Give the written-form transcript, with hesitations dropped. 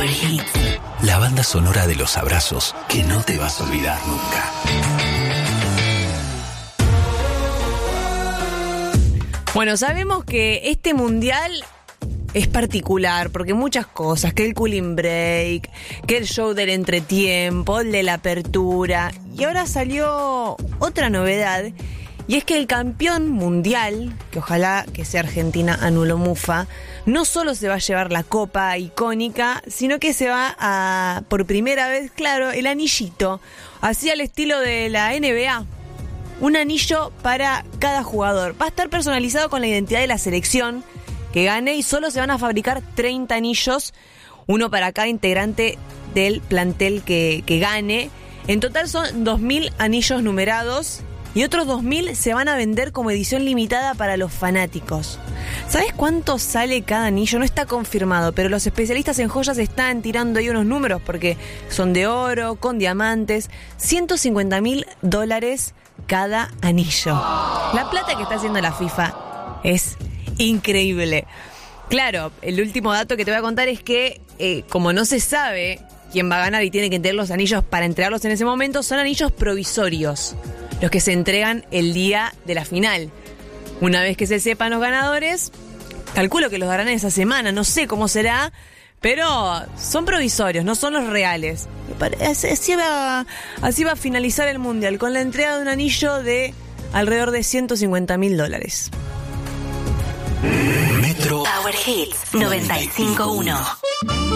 Power Hits. La banda sonora de los abrazos que no te vas a olvidar nunca. Bueno, sabemos que este mundial es particular porque muchas cosas, que el cooling break, que el show del entretiempo, el de la apertura, y ahora salió otra novedad, y es que el campeón mundial, que ojalá que sea Argentina Anulo Mufa, no solo se va a llevar la copa icónica, sino que se va a, por primera vez, claro, el anillito, así al estilo de la NBA. Un anillo para cada jugador. Va a estar personalizado con la identidad de la selección que gane y solo se van a fabricar 30 anillos, uno para cada integrante del plantel que gane. En total son 2.000 anillos numerados y otros 2.000 se van a vender como edición limitada para los fanáticos. ¿Sabes cuánto sale cada anillo? No está confirmado, pero los especialistas en joyas están tirando ahí unos números porque son de oro, con diamantes, $150.000 cada anillo. La plata que está haciendo la FIFA es increíble. Claro, el último dato que te voy a contar es que como no se sabe quién va a ganar y tiene que tener los anillos para entregarlos en ese momento, son anillos provisorios, los que se entregan el día de la final. Una vez que se sepan los ganadores, calculo que los darán esa semana, no sé cómo será, pero son provisorios, no son los reales. Así va a finalizar el mundial, con la entrega de un anillo de alrededor de $150.000. Metro Power Hits 95.1.